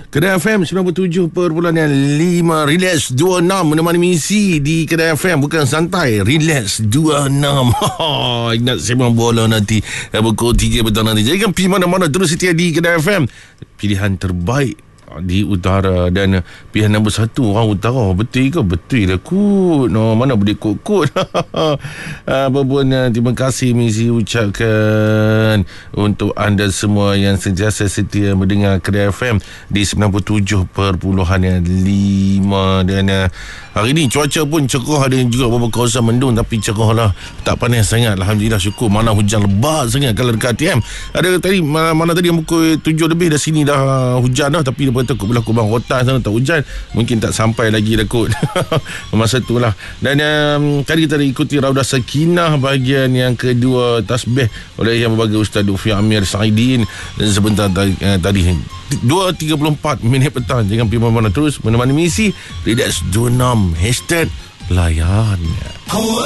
Kedai FM 97.5 Relax 26 menemani misi di Kedai FM. Bukan santai, Relax 26. Ingat sembang bola nanti pukul 3 petang nanti. Jadi kan pergi mana-mana terus setia di Kedai FM. Pilihan terbaik di utara dan pilihan nombor 1 orang utara. Betul ke? Betul lah kot. No, mana boleh kot. Apa pun terima kasih misi ucapkan untuk anda semua yang sentiasa setia mendengar Kedai FM di 97.5. Dan hari ni cuaca pun cerah, ada juga beberapa kawasan mendung tapi cerah lah, tak panas sangat. Alhamdulillah, syukur. Mana hujan lebat sangat kalau dekat TM. Ada tadi mana tadi pukul 7 lebih dah sini dah hujan dah, tapi lepas tu belah Kubang Rotan sana tak hujan, mungkin tak sampai lagi dah kot. Masa tu lah. Dan tadi kita ikuti Raudah Sakinah bahagian yang kedua, tasbih oleh Yang Berbahagia Ustaz Lutfi Amir Saidin. Dan sebentar tadi 2.34 minit petang. Jangan pergi mana-mana, terus menemani misi Relax 26 #layan.